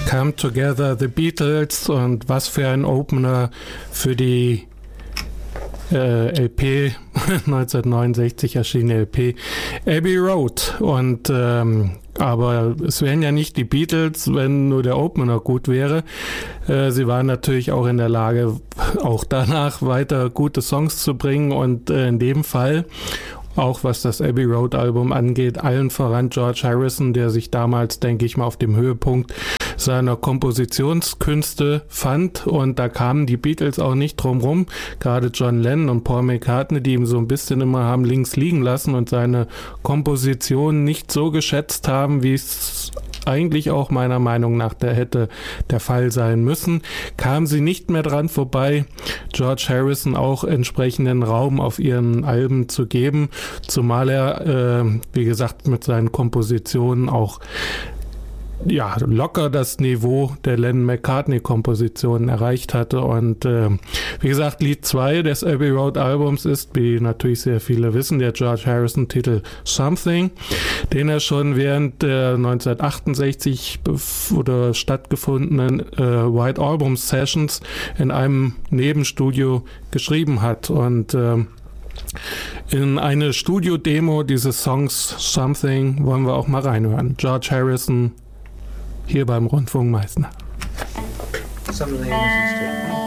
Come Together, The Beatles, und was für ein Opener für die LP, 1969 erschienene LP, Abbey Road. Und aber es wären ja nicht die Beatles, wenn nur der Opener gut wäre. Sie waren natürlich auch in der Lage, auch danach weiter gute Songs zu bringen, und in dem Fall, auch was das Abbey Road Album angeht, allen voran George Harrison, der sich damals, denke ich mal, auf dem Höhepunkt seiner Kompositionskünste fand, und da kamen die Beatles auch nicht drum rum. Gerade John Lennon und Paul McCartney, die ihm so ein bisschen immer haben links liegen lassen und seine Komposition nicht so geschätzt haben, wie es eigentlich auch meiner Meinung nach hätte der Fall sein müssen, kam sie nicht mehr dran vorbei, George Harrison auch entsprechenden Raum auf ihren Alben zu geben, zumal er, wie gesagt, mit seinen Kompositionen auch locker das Niveau der Lennon-McCartney-Kompositionen erreicht hatte. Und wie gesagt, Lied 2 des Abbey Road Albums ist, wie natürlich sehr viele wissen, der George Harrison-Titel Something, den er schon während der 1968 stattgefundenen White Album Sessions in einem Nebenstudio geschrieben hat. Und in eine Studio-Demo dieses Songs Something wollen wir auch mal reinhören. George Harrison hier beim Rundfunk Meißner.